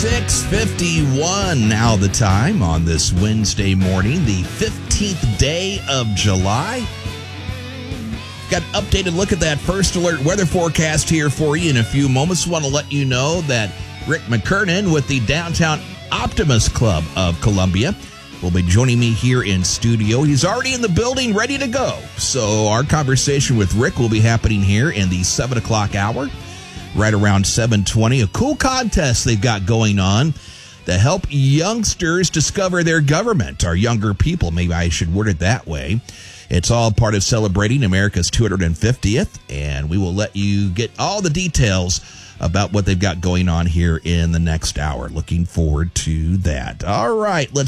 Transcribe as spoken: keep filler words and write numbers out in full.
six fifty-one now the time on this Wednesday morning, the fifteenth day of July. Got an updated look at that first alert weather forecast here for you in a few moments. Want to let you know that Rick McKernan with the Downtown Optimist Club of Columbia will be joining me here in studio. He's already in the building, ready to go. So our conversation with Rick will be happening here in the seven o'clock hour, right around seven twenty. A cool contest they've got going on to help youngsters discover their government, or younger people. Maybe I should word it that way. It's all part of celebrating America's two hundred fiftieth, and we will let you get all the details about what they've got going on here in the next hour. Looking forward to that. All right, let's